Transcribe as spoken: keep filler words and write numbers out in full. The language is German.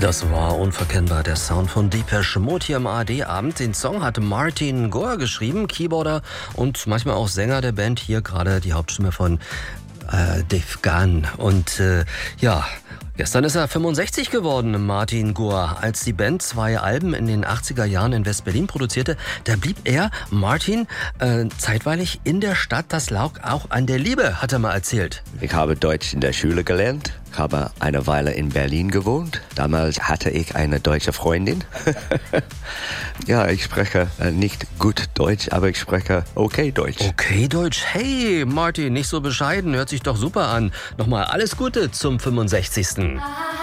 Das war unverkennbar der Sound von Depeche Mode hier im A R D-Abend. Den Song hatte Martin Gore geschrieben, Keyboarder und manchmal auch Sänger der Band. Hier gerade die Hauptstimme von äh, Dave Gahan. Und äh, ja, gestern ist er fünfundsechzig geworden, Martin Gore. Als die Band zwei Alben in den achtziger Jahren in West-Berlin produzierte, da blieb er, Martin, äh, zeitweilig in der Stadt. Das lag auch an der Liebe, hat er mal erzählt. Ich habe Deutsch in der Schule gelernt. Ich habe eine Weile in Berlin gewohnt. Damals hatte ich eine deutsche Freundin. Ja, ich spreche nicht gut Deutsch, aber ich spreche okay Deutsch. Okay Deutsch. Hey, Martin, nicht so bescheiden. Hört sich doch super an. Nochmal alles Gute zum fünfundsechzigsten